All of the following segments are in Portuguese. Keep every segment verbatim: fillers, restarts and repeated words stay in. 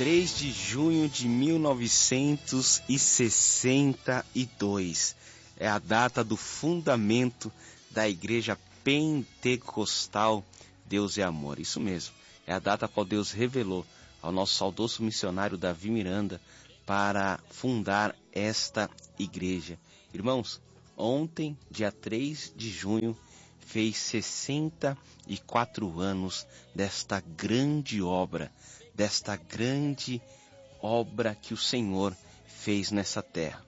três de junho de mil novecentos e sessenta e dois. É a data do fundamento da Igreja Pentecostal Deus é Amor. Isso mesmo, é a data a qual Deus revelou ao nosso saudoso missionário Davi Miranda para fundar esta igreja. Irmãos, ontem, dia três de junho, fez sessenta e quatro anos desta grande obra, desta grande obra que o Senhor fez nessa terra.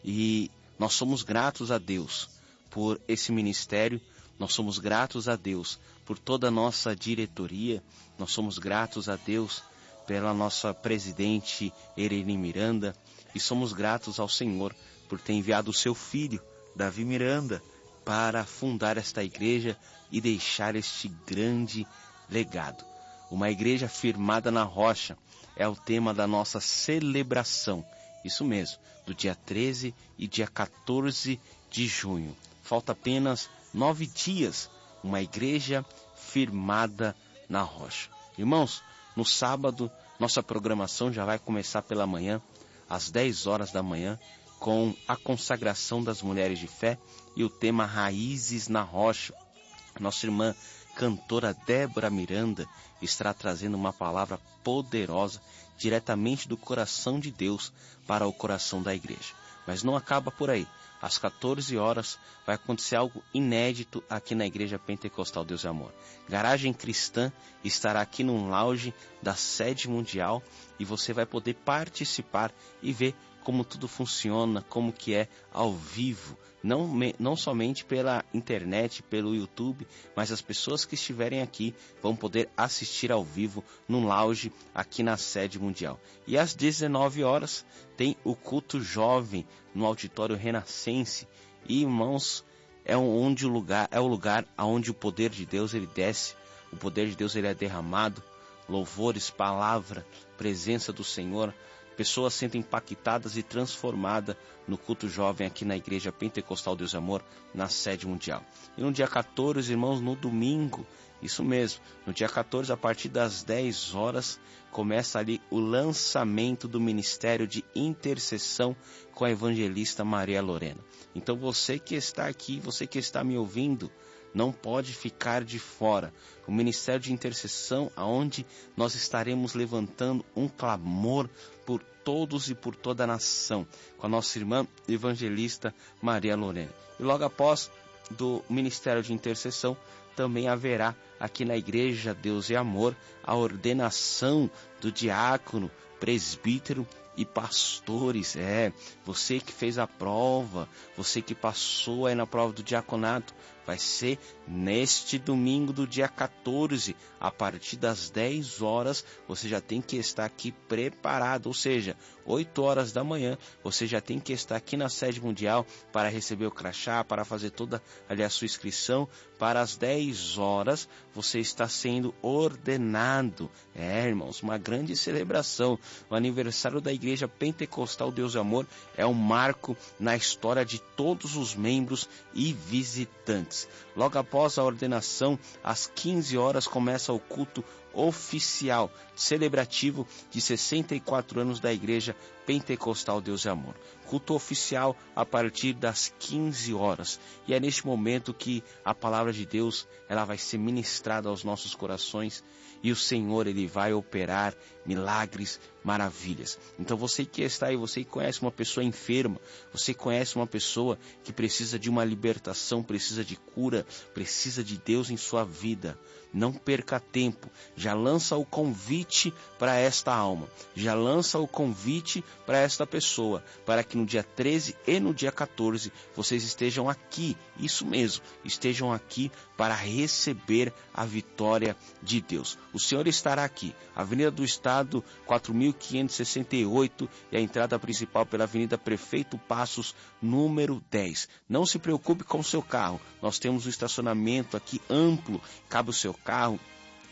E nós somos gratos a Deus por esse ministério, nós somos gratos a Deus por toda a nossa diretoria, nós somos gratos a Deus pela nossa presidente Ereni Miranda, e somos gratos ao Senhor por ter enviado o seu filho, Davi Miranda, para fundar esta igreja e deixar este grande legado. Uma igreja firmada na rocha é o tema da nossa celebração, isso mesmo, do dia treze e dia quatorze de junho. Falta apenas nove dias, uma igreja firmada na rocha. Irmãos, no sábado, nossa programação já vai começar pela manhã, às dez horas da manhã, com a consagração das mulheres de fé e o tema Raízes na Rocha. Nossa irmã cantora Débora Miranda estará trazendo uma palavra poderosa diretamente do coração de Deus para o coração da igreja. Mas não acaba por aí. Às quatorze horas vai acontecer algo inédito aqui na Igreja Pentecostal Deus é Amor. Garagem Cristã estará aqui num lounge da sede mundial e você vai poder participar e ver como tudo funciona, como que é ao vivo, não, não somente pela internet, pelo YouTube, mas as pessoas que estiverem aqui vão poder assistir ao vivo no lounge aqui na sede mundial. E às dezenove horas tem o culto jovem no auditório Renascense. E irmãos, é onde o lugar, é o lugar onde o poder de Deus ele desce, o poder de Deus ele é derramado, louvores, palavra, presença do Senhor. Pessoas sentem impactadas e transformadas no culto jovem aqui na Igreja Pentecostal Deus é Amor, na sede mundial. E no dia quatorze, irmãos, no domingo, isso mesmo, no dia quatorze, a partir das dez horas, começa ali o lançamento do Ministério de Intercessão com a evangelista Maria Lorena. Então você que está aqui, você que está me ouvindo, não pode ficar de fora. O Ministério de Intercessão, aonde nós estaremos levantando um clamor por todos e por toda a nação, com a nossa irmã evangelista Maria Lorena. E logo após do Ministério de Intercessão, também haverá aqui na Igreja Deus é Amor a ordenação do diácono, presbítero e pastores. É, você que fez a prova, você que passou aí na prova do diaconato, vai ser neste domingo do dia quatorze, a partir das dez horas, você já tem que estar aqui preparado, ou seja, oito horas da manhã, você já tem que estar aqui na sede mundial para receber o crachá, para fazer toda ali a sua inscrição. Para as dez horas, você está sendo ordenado. É, irmãos, uma grande celebração. O aniversário da Igreja Pentecostal Deus é Amor é um marco na história de todos os membros e visitantes. Logo após a ordenação, às quinze horas, começa o culto oficial, celebrativo de sessenta e quatro anos da Igreja Pentecostal Deus é Amor. Culto oficial a partir das quinze horas. E é neste momento que a palavra de Deus ela vai ser ministrada aos nossos corações e o Senhor ele vai operar milagres, maravilhas. Então você que está aí, você que conhece uma pessoa enferma, você conhece uma pessoa que precisa de uma libertação, precisa de cura, precisa de Deus em sua vida, não perca tempo, já lança o convite para esta alma, já lança o convite para esta pessoa, para que no dia treze e no dia quatorze vocês estejam aqui, isso mesmo, estejam aqui para receber a vitória de Deus. O Senhor estará aqui, Avenida do Estado quatro mil quinhentos e sessenta e oito e a entrada principal pela Avenida Prefeito Passos, número dez. Não se preocupe com o seu carro, nós temos um estacionamento aqui amplo, cabe o seu carro.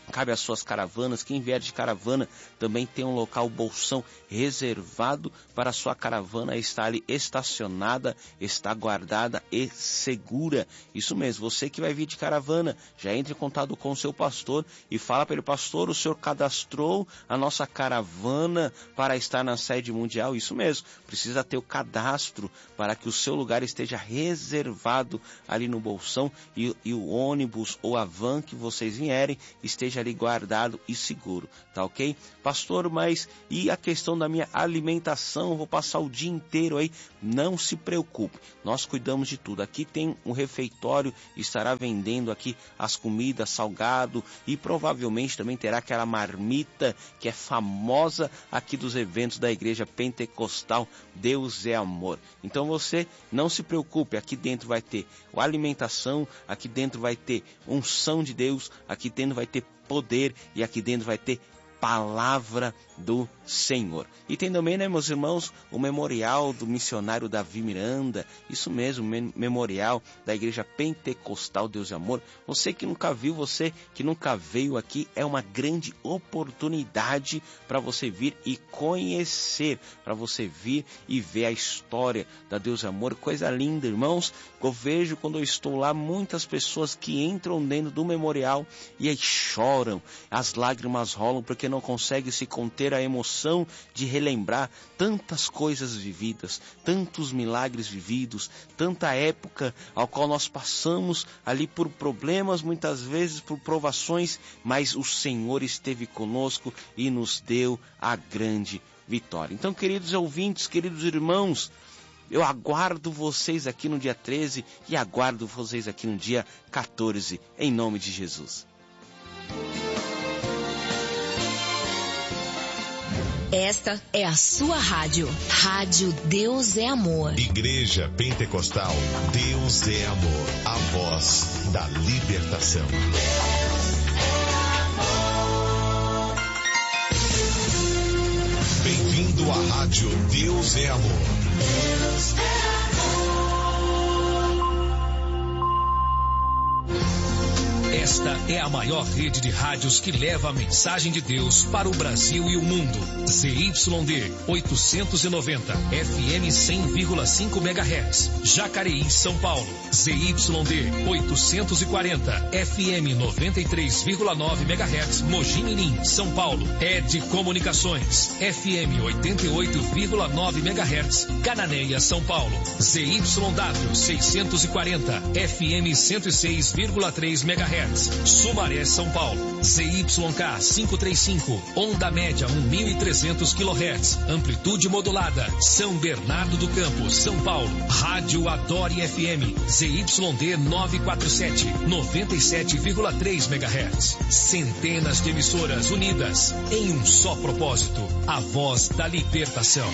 cabe às suas caravanas. Quem vier de caravana também tem um local bolsão reservado para a sua caravana estar ali estacionada, está guardada e segura. Isso mesmo, você que vai vir de caravana, já entre em contato com o seu pastor e fala para ele: pastor, o senhor cadastrou a nossa caravana para estar na sede mundial? Isso mesmo, precisa ter o cadastro para que o seu lugar esteja reservado ali no bolsão e, e o ônibus ou a van que vocês vierem esteja ali guardado e seguro, tá ok? Pastor, mas e a questão da minha alimentação? Eu vou passar o dia inteiro aí. Não se preocupe, nós cuidamos de tudo. Aqui tem um refeitório, estará vendendo aqui as comidas, salgado, e provavelmente também terá aquela marmita que é famosa aqui dos eventos da Igreja Pentecostal Deus é Amor. Então você não se preocupe, aqui dentro vai ter a alimentação, aqui dentro vai ter unção de Deus, aqui dentro vai ter poder e aqui dentro vai ter palavra do Senhor. E tem também, né, meus irmãos, o memorial do missionário Davi Miranda. Isso mesmo, memorial da Igreja Pentecostal Deus e Amor. Você que nunca viu, você que nunca veio aqui, é uma grande oportunidade para você vir e conhecer, para você vir e ver a história da Deus e Amor. Coisa linda, irmãos. Eu vejo quando eu estou lá muitas pessoas que entram dentro do memorial e aí choram, as lágrimas rolam porque não conseguem se conter a emoção de relembrar tantas coisas vividas, tantos milagres vividos, tanta época ao qual nós passamos ali por problemas, muitas vezes por provações, mas o Senhor esteve conosco e nos deu a grande vitória. Então, queridos ouvintes, queridos irmãos, eu aguardo vocês aqui no dia treze e aguardo vocês aqui no dia quatorze, em nome de Jesus. Esta é a sua rádio. Rádio Deus é Amor. Igreja Pentecostal Deus é Amor. A voz da libertação. Bem-vindo à Rádio Deus é Amor. Deus é amor. Esta é a maior rede de rádios que leva a mensagem de Deus para o Brasil e o mundo. Z Y D oitocentos e noventa, F M cem vírgula cinco megahertz, Jacareí, São Paulo. Z Y D oitocentos e quarenta, F M noventa e três vírgula nove megahertz, Mogi Mirim, São Paulo. Ed Comunicações, F M oitenta e oito vírgula nove megahertz, Cananéia, São Paulo. Z Y W seiscentos e quarenta, F M cento e seis vírgula três megahertz, Sumaré, São Paulo. Z Y K quinhentos e trinta e cinco, onda média mil e trezentos quilohertz, amplitude modulada, São Bernardo do Campo, São Paulo. Rádio Adore F M, Z Y D novecentos e quarenta e sete, noventa e sete vírgula três megahertz. Centenas de emissoras unidas em um só propósito, a voz da libertação.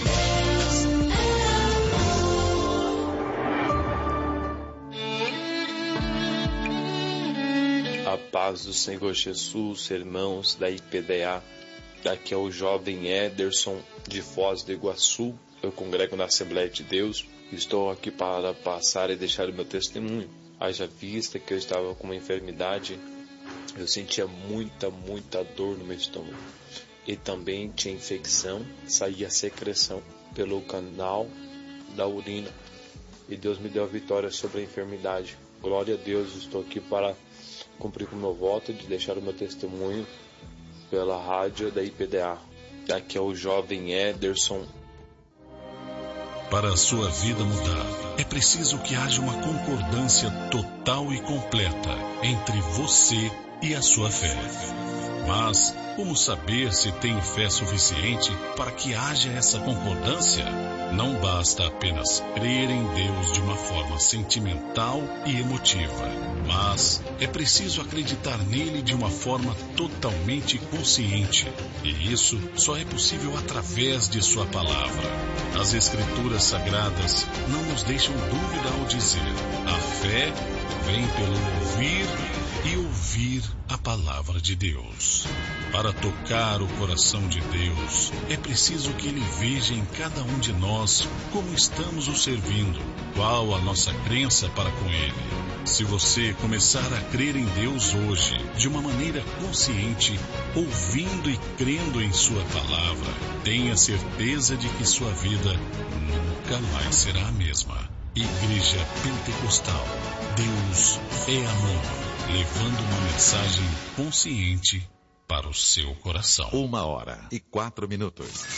A paz do Senhor Jesus, irmãos da I P D A. Aqui é o jovem Ederson de Foz do Iguaçu. Eu congrego na Assembleia de Deus. Estou aqui para passar e deixar o meu testemunho. Haja vista que eu estava com uma enfermidade, eu sentia muita, muita dor no meu estômago. E também tinha infecção, saía secreção pelo canal da urina. E Deus me deu a vitória sobre a enfermidade. Glória a Deus, estou aqui para cumprir com o meu voto de deixar o meu testemunho pela rádio da I P D A. Aqui é o jovem Ederson. Para a sua vida mudar, é preciso que haja uma concordância total e completa entre você e a sua fé. Mas como saber se tem fé suficiente para que haja essa concordância? Não basta apenas crer em Deus de uma forma sentimental e emotiva, mas é preciso acreditar nele de uma forma totalmente consciente. E isso só é possível através de sua palavra. As Escrituras Sagradas não nos deixam dúvida ao dizer: a fé vem pelo ouvir e ouvir a palavra de Deus. Para tocar o coração de Deus, é preciso que Ele veja em cada um de nós como estamos o servindo, qual a nossa crença para com Ele. Se você começar a crer em Deus hoje, de uma maneira consciente, ouvindo e crendo em Sua palavra, tenha certeza de que sua vida nunca mais será a mesma. Igreja Pentecostal, Deus é amor, levando uma mensagem consciente para o seu coração. Uma hora e quatro minutos.